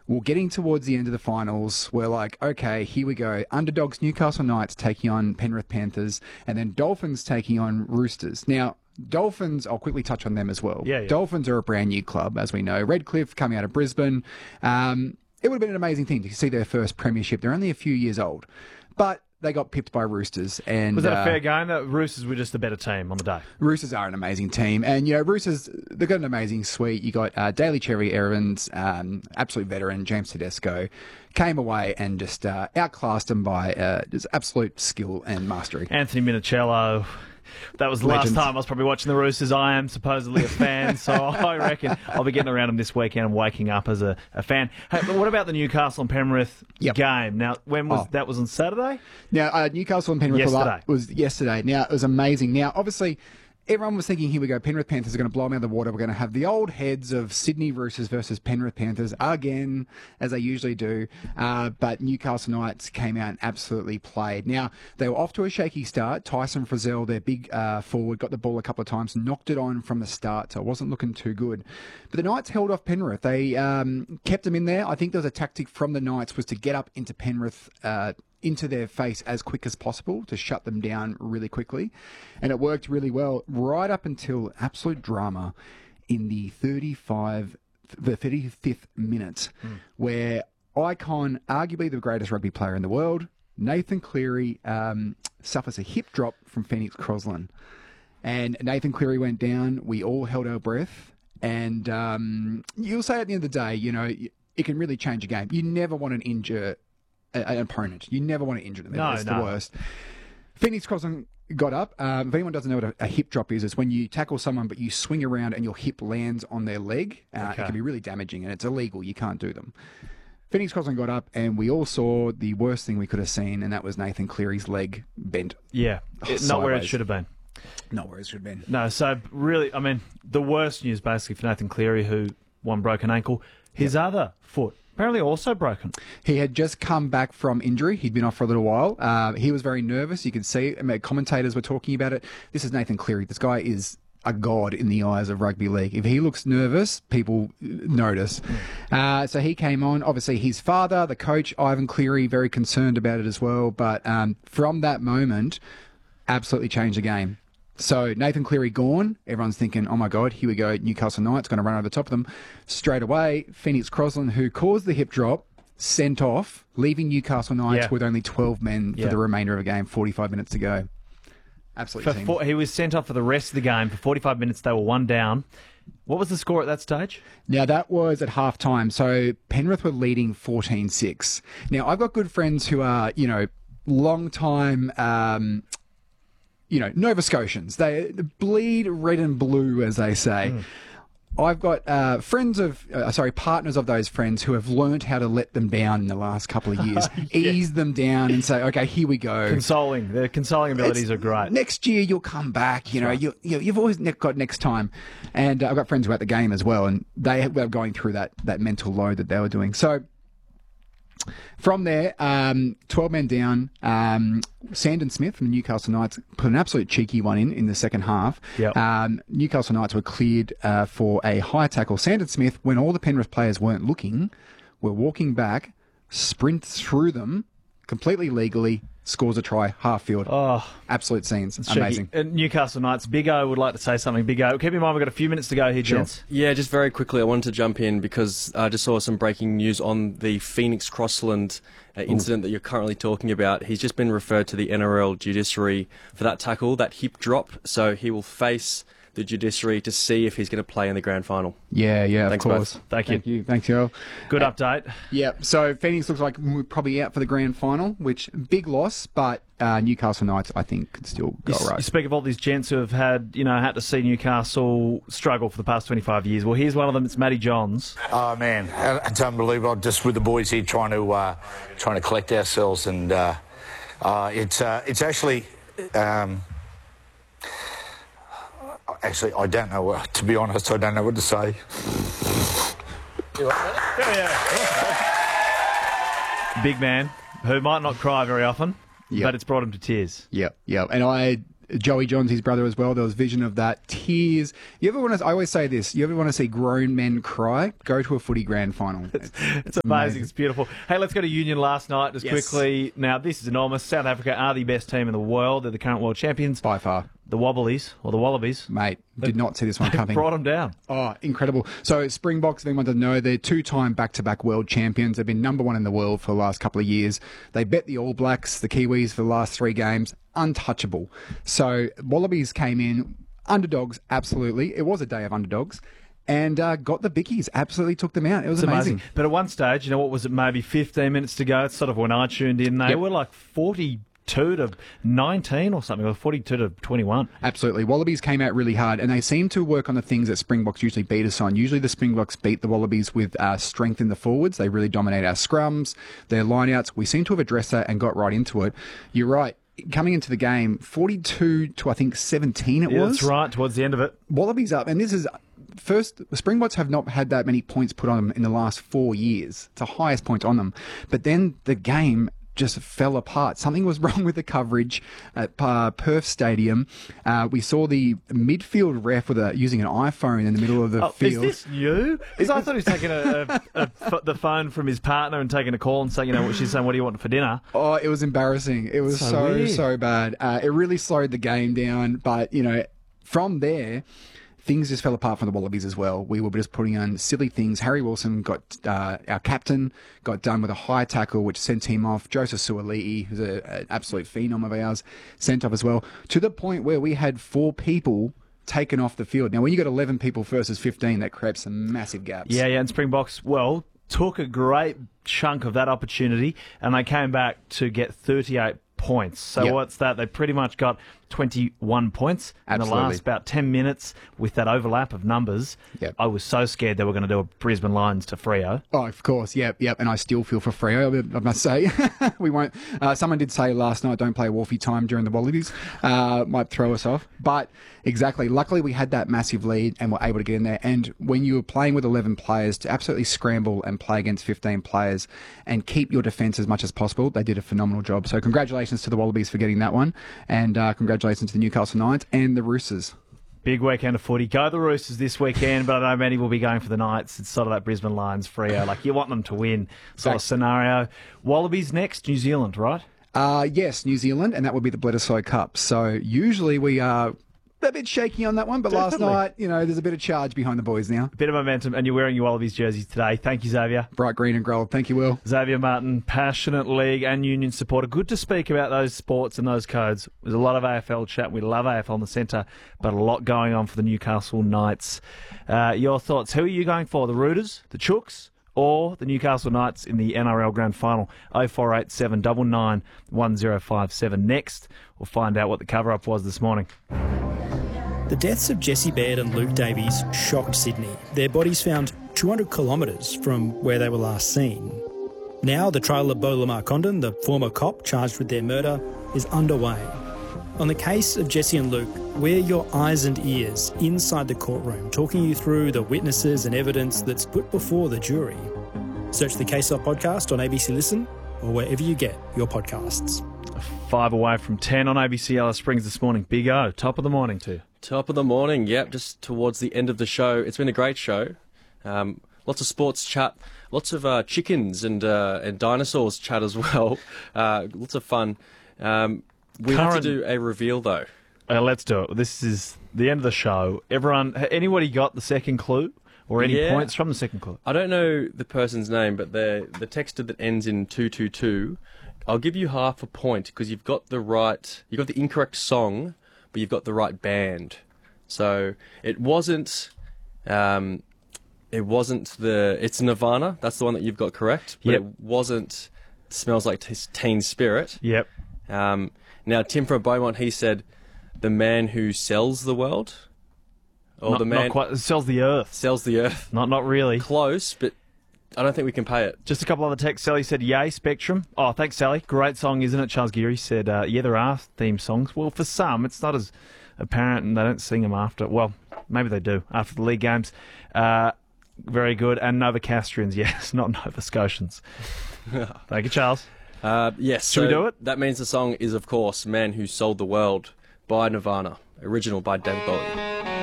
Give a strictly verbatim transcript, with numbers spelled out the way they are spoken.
Well, getting towards the end of the finals, we're like, okay, here we go. Underdogs Newcastle Knights taking on Penrith Panthers, and then Dolphins taking on Roosters. Now, Dolphins, I'll quickly touch on them as well. Yeah, yeah. Dolphins are a brand new club, as we know. Redcliffe coming out of Brisbane. Um, it would have been an amazing thing to see their first premiership. They're only a few years old. But they got pipped by Roosters. And was that a uh, fair game? That Roosters were just a better team on the day. Roosters are an amazing team. And, you know, Roosters, they've got an amazing suite. You got uh, Daly Cherry Evans, um, absolute veteran, James Tedesco, came away and just uh, outclassed them by uh, just absolute skill and mastery. Anthony Minicello. That was the Legends. last time I was probably watching the Roosters. I am supposedly a fan, so I reckon I'll be getting around them this weekend and waking up as a, a fan. Hey, but what about the Newcastle and Penrith Yep. game? Now, when was Oh. that? Was on Saturday? Now, uh, Newcastle and Penrith were up- Yesterday. was yesterday. Now, it was amazing. Now, obviously, everyone was thinking, here we go, Penrith Panthers are going to blow them out of the water. We're going to have the old heads of Sydney Roosters versus Penrith Panthers again, as they usually do. Uh, but Newcastle Knights came out and absolutely played. Now, they were off to a shaky start. Tyson Frizzell, their big uh, forward, got the ball a couple of times, knocked it on from the start, so it wasn't looking too good. But the Knights held off Penrith. They um, kept them in there. I think there was a tactic from the Knights was to get up into Penrith uh, into their face as quick as possible to shut them down really quickly. And it worked really well right up until absolute drama in the thirty-five, the thirty-fifth minute, mm. where icon, arguably the greatest rugby player in the world, Nathan Cleary, um, suffers a hip drop from Phoenix Crosland. And Nathan Cleary went down. We all held our breath. And um, you'll say at the end of the day, you know, it can really change a game. You never want to injure an opponent. You never want to injure them. No, That's no. the worst. Phoenix Crosland got up. Um, if anyone doesn't know what a, a hip drop is, it's when you tackle someone but you swing around and your hip lands on their leg. Uh, Okay. It can be really damaging and it's illegal. You can't do them. Phoenix Crosland got up and we all saw the worst thing we could have seen, and that was Nathan Cleary's leg bent. Yeah, it, not where it Sideways. should have been. Not where it should have been. No, so really, I mean, the worst news basically for Nathan Cleary, who one broken ankle, his other foot apparently also broken. He had just come back from injury. He'd been off for a little while. Uh, he was very nervous. You could see I mean, commentators were talking about it. This is Nathan Cleary. This guy is a god in the eyes of rugby league. If he looks nervous, people notice. Uh, so he came on. Obviously, his father, the coach, Ivan Cleary, very concerned about it as well. But um, from that moment, absolutely changed the game. So Nathan Cleary gone. Everyone's thinking, oh my God, here we go. Newcastle Knights going to run over the top of them. Straight away, Phoenix Crosland, who caused the hip drop, sent off, leaving Newcastle Knights Yeah. with only twelve men for Yeah. the remainder of the game, forty-five minutes to go. Absolutely. For team. four, he was sent off for the rest of the game. For forty-five minutes, they were one down. What was the score at that stage? Now, that was at half time. So Penrith were leading fourteen six. Now, I've got good friends who are, you know, long time, um, you know, Nova Scotians. They bleed red and blue, as they say. Mm. I've got uh, friends of, uh, sorry, partners of those friends who have learnt how to let them down in the last couple of years, Yeah. ease them down and say, okay, here we go. Consoling. Their consoling abilities It's- are great. Next year you'll come back. You know, right. you, you you've always ne- got next time. And uh, I've got friends who are at the game as well, and they were going through that that mental load that they were doing. So from there, um, twelve men down. Um, Sandon Smith from the Newcastle Knights put an absolute cheeky one in in the second half. Yep. Um, Newcastle Knights were cleared uh, for a high tackle. Sandon Smith, when all the Penrith players weren't looking, were walking back, sprint through them completely legally, scores a try, half field. Oh, Absolute scenes. it's Amazing. cheeky. Uh, Newcastle Knights. Big O would like to say something. Big O. Keep in mind, we've got a few minutes to go here, Sure. gents. Yeah, just very quickly, I wanted to jump in because I just saw some breaking news on the Phoenix Crossland uh, incident that you're currently talking about. He's just been referred to the N R L judiciary for that tackle, that hip drop, so he will face the judiciary to see if he's going to play in the grand final. Yeah, yeah, Thanks, of course. both. Thank you. Thank you. Thanks, Earl. Good update. Yeah, so Phoenix looks like we're probably out for the grand final, which big loss, but uh, Newcastle Knights, I think, could still go You, s- right. you speak of all these gents who have had, you know, had to see Newcastle struggle for the past twenty-five years. Well, here's one of them. It's Matty Johns. Oh man, it's unbelievable. Just with the boys here trying to uh, trying to collect ourselves, and uh, uh, it's uh, it's actually um, actually I don't know. What, to be honest, I don't know what to say. Big man who might not cry very often. Yep. but it's brought him to tears. Yep, yep. And I, Joey Johns, his brother as well, there was vision of that. Tears. You ever want to, I always say this, you ever want to see grown men cry? Go to a footy grand final. It's, it's amazing. It's beautiful. Hey, let's go to Union last night just Yes. quickly. Now, this is enormous. South Africa are the best team in the world. They're the current world champions. By far. The Wobblies, or the Wallabies. Mate, did not see this one coming. Brought them down. Oh, incredible. So Springboks, if anyone doesn't know, they're two-time back-to-back world champions. They've been number one in the world for the last couple of years. They bet the All Blacks, the Kiwis, for the last three games. Untouchable. So Wallabies came in, underdogs, absolutely. It was a day of underdogs. And uh, got the Bickies, absolutely took them out. It was It's amazing. amazing. But at one stage, you know, what was it, maybe fifteen minutes to go? It's sort of when I tuned in. They Yep. were like forty-two to nineteen or something, or forty-two to twenty-one. Absolutely. Wallabies came out really hard, and they seem to work on the things that Springboks usually beat us on. Usually the Springboks beat the Wallabies with uh, strength in the forwards. They really dominate our scrums, their lineouts. We seem to have addressed that and got right into it. You're right. Coming into the game, forty-two to, I think, seventeen it Yeah, was. that's right, towards the end of it. Wallabies up, and this is... First, the Springboks have not had that many points put on them in the last four years. It's the highest point on them. But then the game just fell apart. Something was wrong with the coverage at uh, Perth Stadium. Uh, we saw the midfield ref with a, using an iPhone in the middle of the Oh, field. is this you? Is I thought he was taking a, a, a, f- the phone from his partner and taking a call and saying, you know, she's saying, what do you want for dinner? Oh, it was embarrassing. It was So so, weird. so bad. Uh, it really slowed the game down. But, you know, from there, things just fell apart from the Wallabies as well. We were just putting on silly things. Harry Wilson got, uh, our captain, got done with a high tackle, which sent him off. Joseph Suaalii, who's a, an absolute phenom of ours, sent off as well, to the point where we had four people taken off the field. Now, when you got eleven people versus fifteen, that creates some massive gaps. Yeah, yeah, and Springboks, well, took a great chunk of that opportunity and they came back to get thirty-eight points. So Yep. what's that? They pretty much got twenty-one points in the Absolutely. last about ten minutes with that overlap of numbers. Yep. I was so scared they were going to do a Brisbane Lions to Freo. Oh, of course, yep, yep. And I still feel for Freo, I must say. we won't. Uh, someone did say last night, don't play Wolfie time during the Wallabies. Uh, might throw us off. But exactly, luckily we had that massive lead and were able to get in there. And when you were playing with eleven players, to absolutely scramble and play against fifteen players and keep your defence as much as possible, they did a phenomenal job. So congratulations to the Wallabies for getting that one. And uh, congratulations to the Newcastle Knights and the Roosters. Big weekend of footy. Go the Roosters this weekend, but I know many will be going for the Knights. It's sort of that Brisbane Lions Freo. Like, you want them to win sort of Exact- scenario. Wallabies next, New Zealand, right? Uh, yes, New Zealand, and that would be the Bledisloe Cup. So usually we are a bit shaky on that one, but last Definitely. night, you know, there's a bit of charge behind the boys now. Bit of momentum, and you're wearing your Wallabies jerseys today. Thank you, Xavier. Bright green and gold. Thank you, Will. Xavier Martin, passionate league and union supporter. Good to speak about those sports and those codes. There's a lot of A F L chat. We love A F L in the centre, but a lot going on for the Newcastle Knights. Uh, your thoughts? Who are you going for? The Rooters, the Chooks, or the Newcastle Knights in the N R L Grand Final? oh four eight seven nine nine one oh five seven. Next, we'll find out what the cover-up was this morning. The deaths of Jesse Baird and Luke Davies shocked Sydney. Their bodies found two hundred kilometres from where they were last seen. Now the trial of Bo Lamar Condon, the former cop charged with their murder, is underway. On the case of Jesse and Luke, we're your eyes and ears inside the courtroom, talking you through the witnesses and evidence that's put before the jury. Search the Case Off podcast on A B C Listen or wherever you get your podcasts. Five away from ten on A B C Alice Springs this morning. Big O, top of the morning too. Top of the morning, yep, just towards the end of the show. It's been a great show. Um, lots of sports chat, lots of uh, chickens and uh, and dinosaurs chat as well. Uh, lots of fun. Um, we have to Current- do a reveal, though. Uh, let's do it. This is the end of the show. Everyone, anybody got the second clue or any Yeah. points from the second clue? I don't know the person's name, but the the texter that ends in two two two, I'll give you half a point because you've got the right, you've got the incorrect song, but you've got the right band. So it wasn't, um, it wasn't the, it's Nirvana. That's the one that you've got correct. But Yep. it wasn't Smells Like T- Teen Spirit. Yep. Um, now Tim from Beaumont, he said, the man who sells the world, or not, the man not quite. It sells the earth. sells the earth. Not not really. Close, but I don't think we can pay it. Just a couple other texts. Sally said, yay, Spectrum. Oh, thanks, Sally. Great song, isn't it? Charles Geary said, uh, yeah, there are theme songs. Well, for some, it's not as apparent and they don't sing them after. Well, maybe they do after the league games. Uh, very good. And Nova Castrians, yes, not Nova Scotians. Thank you, Charles. Uh, yes. Should we so do it? That means the song is, of course, Man Who Sold the World by Nirvana, original by David Bowie.